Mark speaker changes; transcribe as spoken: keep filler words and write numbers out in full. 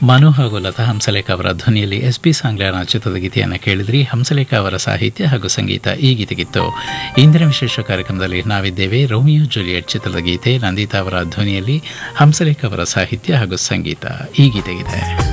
Speaker 1: ಮನು ಹಾಗೂ ಲತಾ ಹಂಸಲೇಖ ಅವರ ಧ್ವನಿಯಲ್ಲಿ ಎಸ್ ಪಿ ಸಾಂಗ್ಲಿಯಾನ ಚಿತ್ರದ ಗೀತೆಯನ್ನು ಕೇಳಿದ್ರಿ. ಹಂಸಲೇಖ ಅವರ ಸಾಹಿತ್ಯ ಹಾಗೂ ಸಂಗೀತ ಈ ಗೀತೆಗಿತ್ತು. ಇಂದಿನ ವಿಶೇಷ ಕಾರ್ಯಕ್ರಮದಲ್ಲಿ ನಾವಿದ್ದೇವೆ. ರೋಮಿಯೋ ಜೂಲಿಯೆಟ್ ಚಿತ್ರದ ಗೀತೆ ನಂದಿತಾ ಅವರ ಧ್ವನಿಯಲ್ಲಿ, ಹಂಸಲೇಖ ಅವರ ಸಾಹಿತ್ಯ ಹಾಗೂ ಸಂಗೀತ ಈ ಗೀತೆಗಿದೆ.